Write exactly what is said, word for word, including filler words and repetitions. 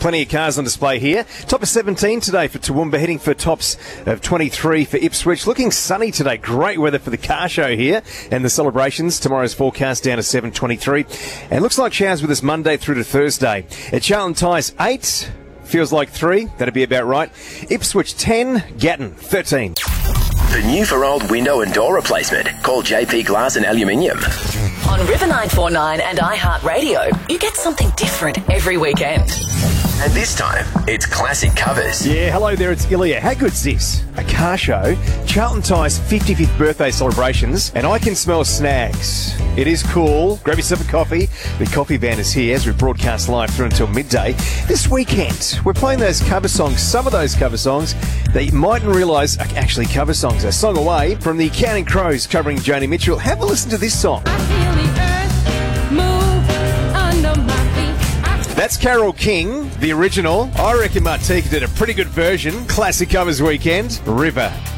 Plenty of cars on display here. Top of seventeen today for Toowoomba, heading for tops of twenty-three for Ipswich. Looking sunny today. Great weather for the car show here and the celebrations. Tomorrow's forecast down to seven twenty-three. And looks like showers with us Monday through to Thursday. At Charlton Tyres, eight. Feels like three. That'd be about right. Ipswich, ten. Gatton, thirteen. The new for old window and door replacement. Call J P Glass and Aluminium. On River nine forty-nine and iHeartRadio, you get something different every weekend. And this time, it's classic covers. Yeah, hello there, it's Ilya. How good's this? A car show, Charlton Tyres' fifty-fifth birthday celebrations, and I can smell snags. It is cool. Grab yourself a coffee. The coffee van is here as we broadcast live through until midday. This weekend, we're playing those cover songs, some of those cover songs that you mightn't realise are actually cover songs. A song away from the Counting Crows covering Joni Mitchell. Have a listen to this song. I feel the earth move under my feet. That's Carole King, the original. I reckon Martika did a pretty good version. Classic covers weekend. River